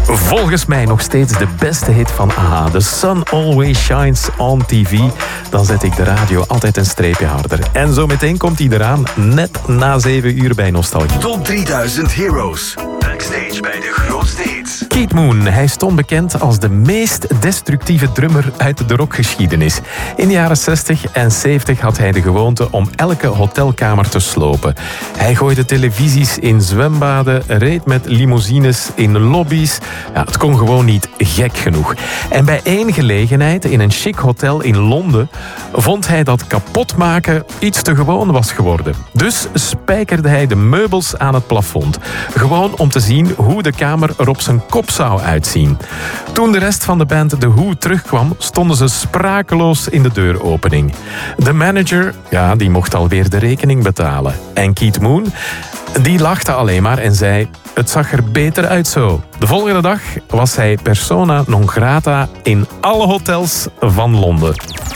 Volgens mij nog steeds de beste hit van AHA. The Sun Always Shines on TV. Dan zet ik de radio altijd een streepje harder. En zo meteen komt hij eraan, net na 7 uur bij Nostalgie. Top 3000 Heroes. Backstage bij de grootste hits. Keith Moon, hij stond bekend als de meest destructieve drummer uit de rockgeschiedenis. In de jaren 60 en 70 had hij de gewoonte om elke hotelkamer te slopen. Hij gooide televisies in zwembaden, reed met limousines in lobby's. Ja, het kon gewoon niet gek genoeg. En bij één gelegenheid, in een chic hotel in Londen, vond hij dat kapotmaken iets te gewoon was geworden. Dus spijkerde hij de meubels aan het plafond. Gewoon om te zien hoe de kamer er op zijn kop zou uitzien. Toen de rest van de band The Who terugkwam, stonden ze sprakeloos in de deuropening. De manager, ja, die mocht alweer de rekening betalen. En Keith Moon, die lachte alleen maar en zei: het zag er beter uit zo. De volgende dag was hij persona non grata in alle hotels van Londen.